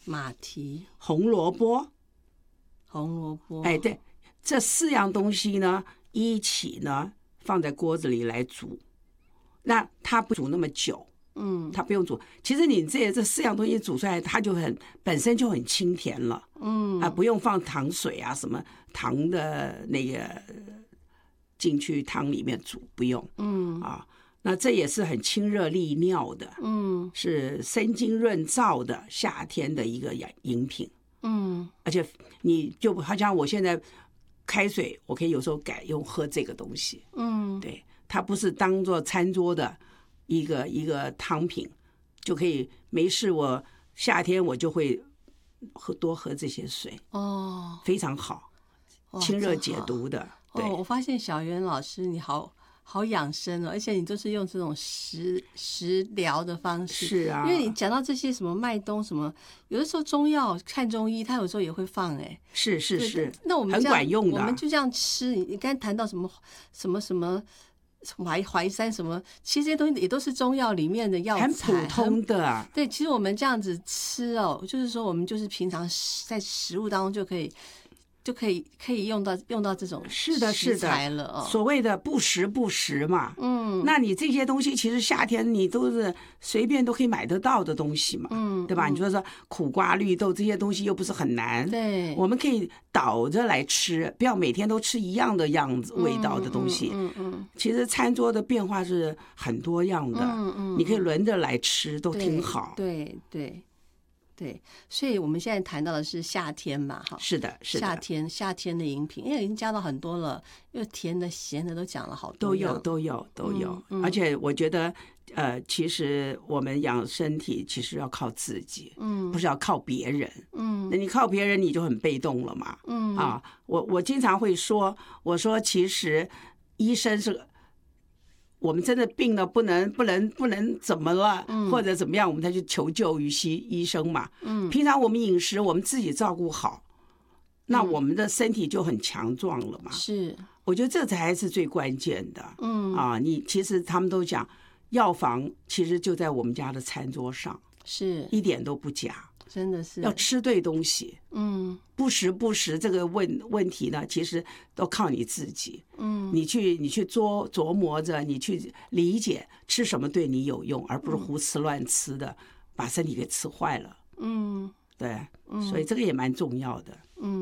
马蹄、 红萝卜，哎，对，这4样东西呢一起呢放在锅子里来煮，那它不煮那么久，它不用煮。其实你这4样东西煮出来，它就本身就很清甜了，不用放糖水啊，什么糖的那个进去汤里面煮，不用，那这也是很清热利尿的，是生津润燥的夏天的一个饮品，而且你就好像我现在开水，我可以有时候改用喝这个东西，对，它不是当做餐桌的一个汤品，就可以没事，我夏天我就会多喝这些水，非常好，清热解毒的。对， 我发现小袁老师你好养生哦，而且你都是用这种食疗的方式。 是啊， 因为你讲到这些什么麦冬什么，有的时候中药看中医，他有时候也会放是， 那我们很管用的， 我们就这样吃。你刚才谈到什么淮山什么，其实这些东西也都是中药里面的药材， 很普通的。 对，其实我们这样子吃就是说我们就是平常在食物当中就可以用到这种食材了。 所谓的不时嘛，那你这些东西其实夏天你都是随便都可以买得到的东西嘛，对吧？你说苦瓜、绿豆这些东西又不是很难， 对， 我们可以倒着来吃，不要每天都吃一样的样子味道的东西。其实餐桌的变化是很多样的，你可以轮着来吃，都挺好。 对，所以我们现在谈到的是夏天嘛，哈， 是的， 夏天的饮品，因为已经加到很多了，因为甜的、咸的都讲了好多， 都有，而且我觉得，其实我们养身体其实要靠自己，不是要靠别人，那你靠别人你就很被动了嘛，我经常会说，我说其实医生是。我们真的病了，不能怎么了，或者怎么样，我们才去求救于医生嘛。平常我们饮食我们自己照顾好，那我们的身体就很强壮了嘛。 是， 我觉得这才是最关键的。你其实他们都讲，药房其实就在我们家的餐桌上， 是一点都不假。 真的是要吃对东西，不时这个问题呢，其实都靠你自己，你去琢磨着，你去理解吃什么对你有用，而不是胡吃乱吃的，把身体给吃坏了，对，所以这个也蛮重要的，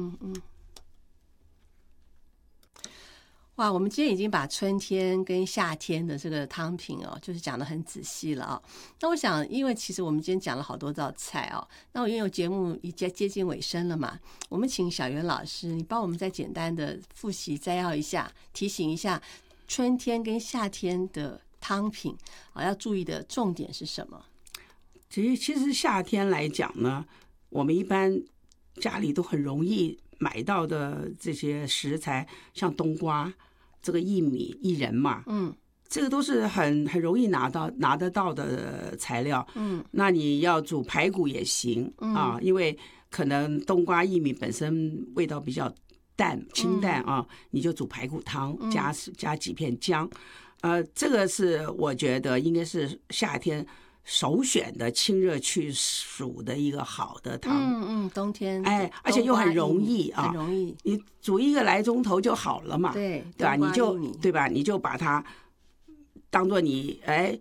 哇，我们今天已经把春天跟夏天的这个汤品就是讲得很仔细了那我想，因为其实我们今天讲了好多道菜那我因为节目已经接近尾声了嘛，我们请小袁老师，你帮我们再简单的复习摘要一下，提醒一下春天跟夏天的汤品要注意的重点是什么？ 其实夏天来讲呢，我们一般家里都很容易买到的这些食材，像冬瓜、这个薏米、薏仁嘛，这个都是很容易拿得到的材料，那你要煮排骨也行因为可能冬瓜、薏米本身味道比较清淡你就煮排骨汤，加几片姜，这个是我觉得应该是夏天首选的清热去暑的一个好的汤， 冬天而且又很容易很容易， 你煮1个来钟头就好了嘛， 对吧？你就把它当做你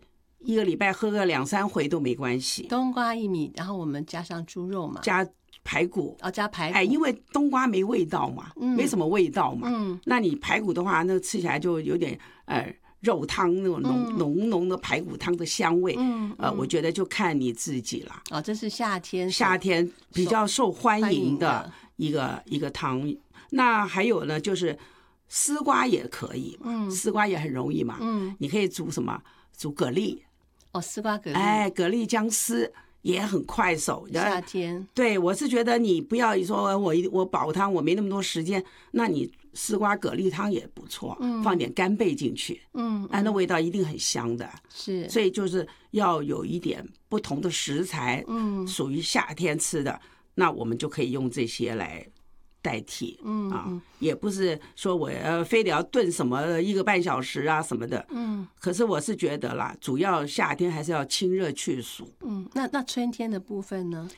1个礼拜喝个2-3回都没关系。 冬瓜薏米，然后我们加上猪肉嘛， 加排骨加排骨， 因为冬瓜没味道嘛，没什么味道嘛，那你排骨的话，那吃起来就有点肉汤那种浓的排骨汤的香味，我觉得就看你自己了。 这是夏天比较受欢迎的一个汤。那还有呢，就是丝瓜也可以，丝瓜也很容易嘛，你可以煮什么？煮蛤蜊。 丝瓜蛤蜊， 蛤蜊姜丝也很快手。 夏天，对， 我是觉得你不要说我煲汤我没那么多时间，那你丝瓜蛤蜊汤也不错，放点干贝进去，那味道一定很香的。 是， 所以就是要有一点不同的食材，属于夏天吃的，那我们就可以用这些来代替，也不是说我非得要炖什么1个半小时啊什么的，可是我是觉得啦，主要夏天还是要清热去暑。 那春天的部分呢？